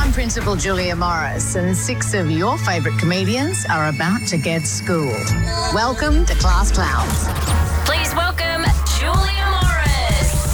I'm Principal Julia Morris, and 6 of your favourite comedians are about to get schooled. Welcome to Class Clowns. Please welcome Julia Morris.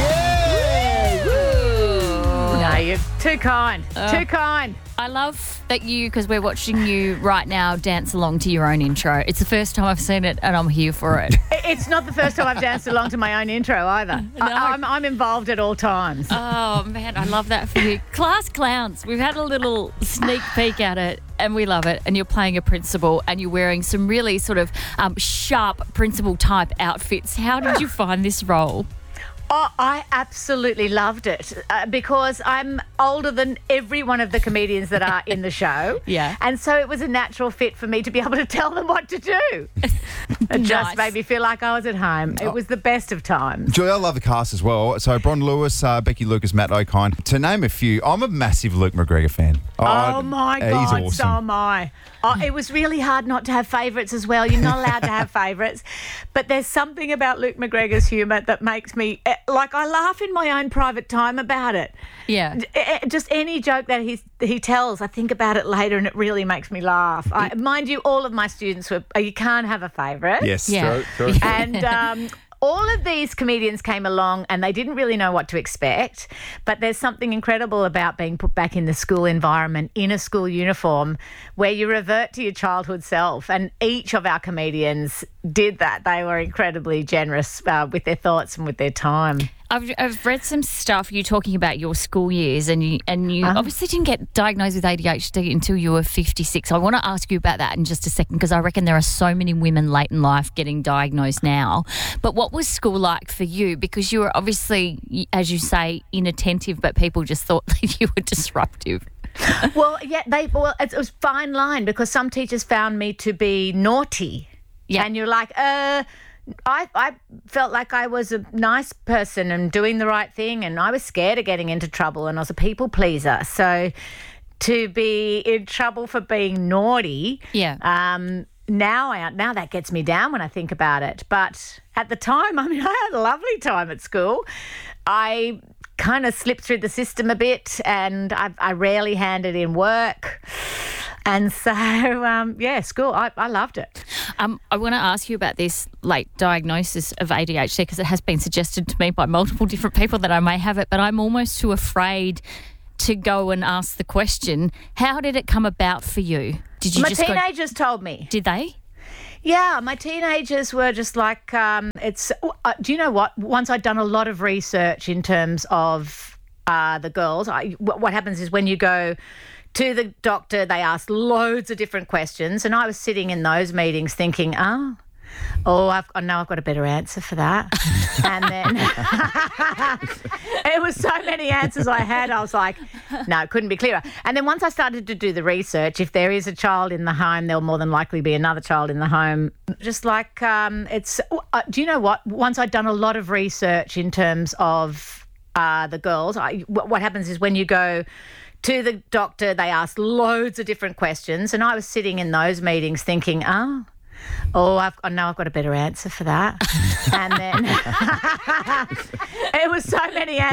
No, you're too kind. Too kind. I love that because we're watching you right now dance along to your own intro. It's the first time I've seen it and I'm here for it. It's not the first time I've danced along to my own intro either. No. I'm involved at all times. Oh, man, I love that for you. Class Clowns. We've had a little sneak peek at it and we love it. And you're playing a principal and you're wearing some really sort of sharp principal type outfits. How did you find this role? Oh, I absolutely loved it because I'm older than every one of the comedians that are in the show. Yeah. And so it was a natural fit for me to be able to tell them what to do. It just made me feel like I was at home. It was the best of times. Julia, I love the cast as well. So Bron Lewis, Becky Lucas, Matt O'Kine. To name a few, I'm a massive Luke McGregor fan. Oh my he's God, awesome. so am I. Oh, it was really hard not to have favourites as well. You're not allowed to have favourites. But there's something about Luke McGregor's humour that makes me, I laugh in my own private time about it. Yeah. Just any joke that he tells, I think about it later and it really makes me laugh. Mind you, all of my students you can't have a favourite. Yes, Yeah. true. And all of these comedians came along and they didn't really know what to expect, but there's something incredible about being put back in the school environment in a school uniform where you revert to your childhood self. And each of our comedians did that. They were incredibly generous with their thoughts and with their time. I've read some stuff you talking about your school years and you obviously didn't get diagnosed with ADHD until you were 56. I want to ask you about that in just a second because I reckon there are so many women late in life getting diagnosed now. But what was school like for you? Because you were obviously, as you say, inattentive, but people just thought that you were disruptive. Well, yeah, it was fine line because some teachers found me to be naughty. Yeah. And you're like, I felt like I was a nice person and doing the right thing, and I was scared of getting into trouble, and I was a people pleaser. So to be in trouble for being naughty, now that gets me down when I think about it. But at the time, I had a lovely time at school. I kind of slipped through the system a bit, and I rarely handed in work. And so, school, I loved it. I want to ask you about this late diagnosis of ADHD because it has been suggested to me by multiple different people that I may have it, but I'm almost too afraid to go and ask the question. How did it come about for you? Did you My teenagers told me. Did they? Yeah, my teenagers were just like, do you know what? Once I'd done a lot of research in terms of the girls, what happens is when you go to the doctor, they ask loads of different questions. And I was sitting in those meetings thinking, I've got a better answer for that. And then it was so many answers I had. I was like, no, it couldn't be clearer. And then once I started to do the research, if there is a child in the home, there'll more than likely be another child in the home. Just like do you know what? Once I'd done a lot of research in terms of the girls, what happens is when you go to the doctor, they ask loads of different questions. And I was sitting in those meetings thinking, I've got a better answer for that. And then it was so many answers.